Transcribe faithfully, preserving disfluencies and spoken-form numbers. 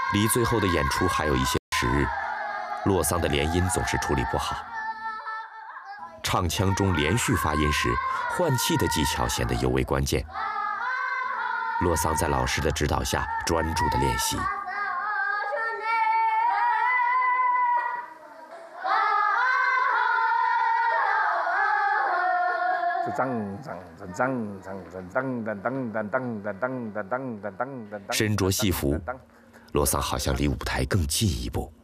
离最后的演出还有一些时日，洛桑的连音总是处理不好。唱腔中连续发音时，换气的技巧显得尤为关键。洛桑在老师的指导下专注地练习。身着戏服，洛桑好像离舞台更近一步。